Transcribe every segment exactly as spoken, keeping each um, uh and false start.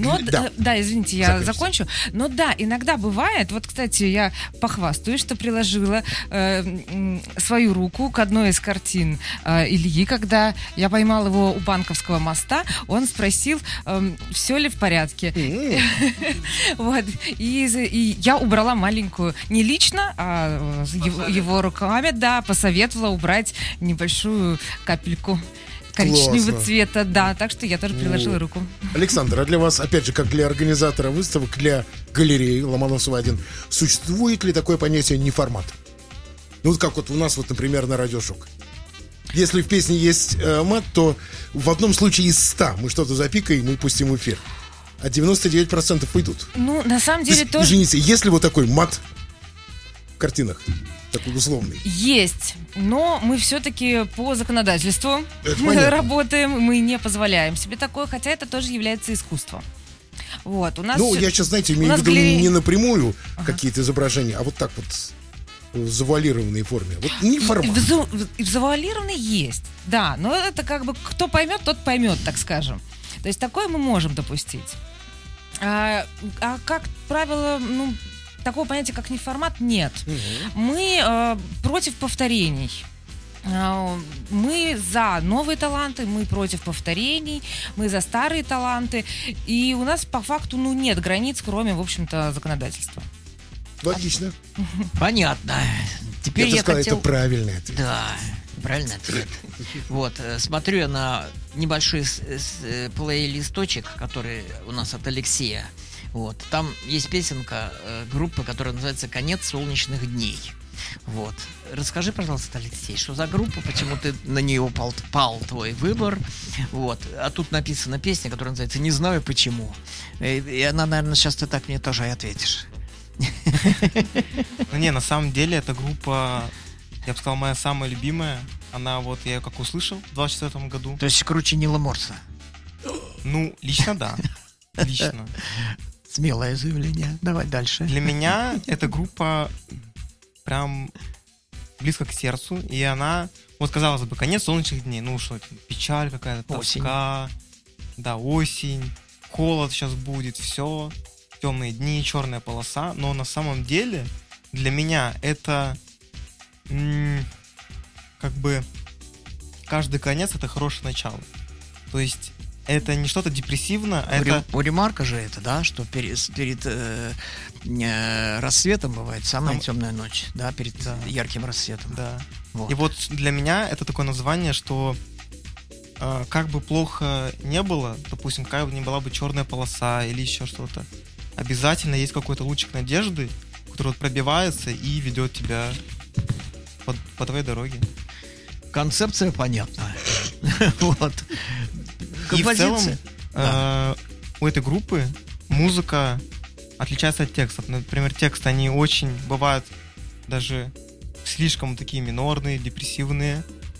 Но, да. да, извините, я Закончите. закончу. Но да, иногда бывает, вот, кстати, я похвастаюсь, что приложила э, свою руку к одной из картин э, Ильи, когда я поймала его у Банковского моста, он спросил, э, все ли в порядке. Mm. Вот. И, и я убрала маленькую, не лично, а его, его руками, да, посоветовала убрать небольшую капельку коричневого Классно. цвета, да, так что я тоже приложила руку. Александр, а для вас, опять же, как для организатора выставок, для галереи Ломоносова один, существует ли такое понятие неформат? Ну, вот как вот у нас, вот, например, на Радиошок. Если в песне есть э, мат, то в одном случае из ста мы что-то запикаем и пустим в эфир. А девяносто девять процентов уйдут. Ну, на самом деле есть, тоже... Извините, есть ли вот такой мат в картинах? Такой условный. Есть, но мы все-таки по законодательству работаем, мы не позволяем себе такое, хотя это тоже является искусством. Вот, у нас ну, все... я сейчас, знаете, имею в виду галерея... не напрямую ага. какие-то изображения, а вот так вот в завуалированной форме. Вот не формат. В, зав... в завуалированной есть, да, но это как бы кто поймет, тот поймет, так скажем. То есть такое мы можем допустить. А, а как правило, ну... такого понятия, как неформат, нет. Угу. Мы э, против повторений. Э, мы за новые таланты, мы против повторений, мы за старые таланты. И у нас по факту ну, нет границ, кроме, в общем-то, законодательства. Логично. Понятно. Теперь я, я сказал, хотел... это правильный ответ. Да, правильный ответ. Вот, смотрю я на небольшой плейлисточек, который у нас от Алексея. Вот. Там есть песенка э, группы, которая называется «Конец солнечных дней». Вот. Расскажи, пожалуйста, Алексей, что за группа, почему ты на нее пал, пал твой выбор. Вот. А тут написана песня, которая называется «Не знаю почему». И, и она, наверное, сейчас ты так мне тоже и ответишь. Ну не, на самом деле эта группа, я бы сказал, моя самая любимая. Она вот, я ее как услышал в двадцать четвёртом году. То есть круче Нила Морса? Ну, лично да. Лично. Смелое заявление. Давай дальше. Для меня эта группа прям близко к сердцу. И она, вот казалось бы, конец солнечных дней. Ну что, печаль какая-то, тоска. Осень. Да, осень. Холод сейчас будет, все. Темные дни, черная полоса. Но на самом деле для меня это м- как бы каждый конец — это хорошее начало. То есть это не что-то депрессивное, а у это... У Ремарка же это, да, что перед, перед э, э, рассветом бывает самая Там... темная ночь, да, перед да. ярким рассветом. Да. Вот. И вот для меня это такое название, что э, как бы плохо не было, допустим, какая бы ни была бы черная полоса или еще что-то, обязательно есть какой-то лучик надежды, который вот пробивается и ведет тебя по, по твоей дороге. Концепция понятна. Вот. И в целом да. э, у этой группы музыка отличается от текстов. Например, тексты, они очень бывают даже слишком такие минорные, депрессивные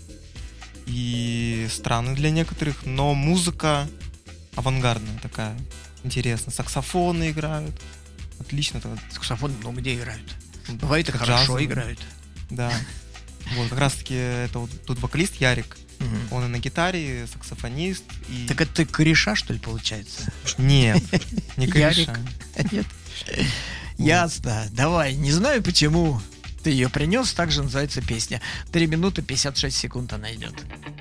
и странные для некоторых, но музыка авангардная такая, интересная. Саксофоны играют. Отлично. Саксофоны много где играют. Бывает и хорошо джазовый. Играют. Да. Вот, как раз таки это вот тут вокалист Ярик. Угу. Он и на гитаре, саксофонист. И... Так это ты кореша, что ли, получается? Нет, не кореша. Ярик? Нет. Ясно. Давай, не знаю почему ты ее принес, так же называется песня. три минуты пятьдесят шесть секунд она идет.